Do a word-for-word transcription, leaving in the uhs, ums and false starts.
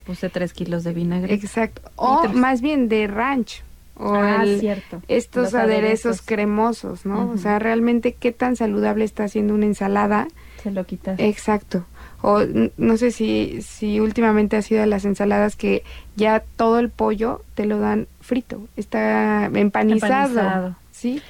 Puse tres kilos de vinagre. Exacto. O Litros. más bien de ranch. O Ah, el- cierto. estos Los aderezos, aderezos. cremosos, ¿no? Ujú. O sea, realmente qué tan saludable está haciendo una ensalada. Se lo quitas. Exacto. O n- no sé si, si últimamente has ido a las ensaladas que ya todo el pollo te lo dan frito, está empanizado, Empanizado. ¿sí?